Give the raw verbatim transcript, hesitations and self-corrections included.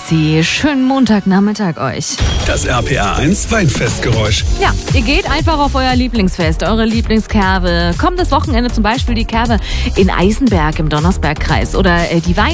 Sie. Schönen Montagnachmittag euch. Das R P R eins Weinfestgeräusch. Ja, ihr geht einfach auf euer Lieblingsfest, eure Lieblingskerbe. Kommt das Wochenende zum Beispiel die Kerbe in Eisenberg im Donnersbergkreis oder äh, die Wein